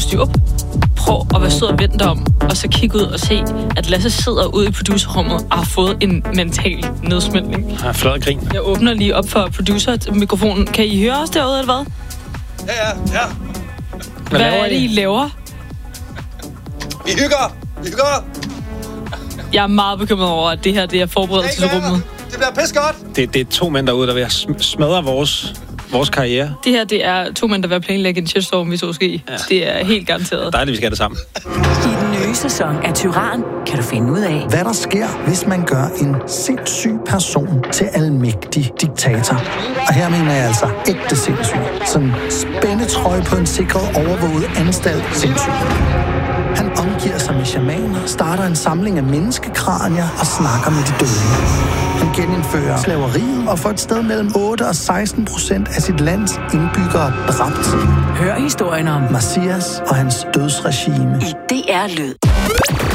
styr op. Prøv at være sød og vente om, og så kigge ud og se, at Lasse sidder ude i producerrummet og har fået en mental nedsmeltning. Ja, flot grin. Jeg åbner lige op for producer-mikrofonen. Kan I høre os derude, eller hvad? Ja. Hvad er det, I laver? Vi hygger! Jeg er meget bekymret over, at det her det er forberedelsesrummet. Det bliver pisse godt! Det er 2 mænd derude, der vil smadre vores karriere. Det her, det er 2 mænd, der vil planlægge en shitstorm, hvis så ske. Ja. Det er helt garanteret. Dejligt, vi skal have det sammen. I den nye sæson af Tyran kan du finde ud af, hvad der sker, hvis man gør en sindssyg person til almægtig diktator. Og her mener jeg altså ægte sindssyg. Sådan spændetrøje på en sikret, overvåget anstalt sindssyg. Han omgiver sig med shamaner, starter en samling af menneskekranier og snakker med de døde. Han genindfører slaveriet og får et sted mellem 8 og 16% af sit lands indbyggere dræbt. hør historien om Messias og hans dødsregime. i DR Lyd.